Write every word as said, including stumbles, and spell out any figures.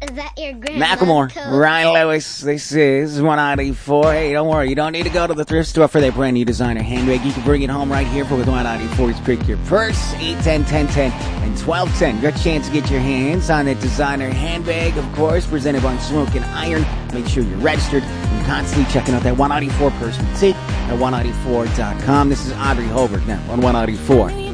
that your grandma Macklemore, told Ryan Lewis, this is one ninety-four. Hey, don't worry, you don't need to go to the thrift store for that brand new designer handbag. You can bring it home right here for with one ninety-four's Pick Your Purse, eight ten, ten ten, and twelve ten. Good chance to get your hands on that designer handbag, of course, presented by Smoking Iron. Make sure you're registered and constantly checking out that one ninety-four Purse boutique at one ninety-four dot com. This is Audrey Holbert now on one ninety-four.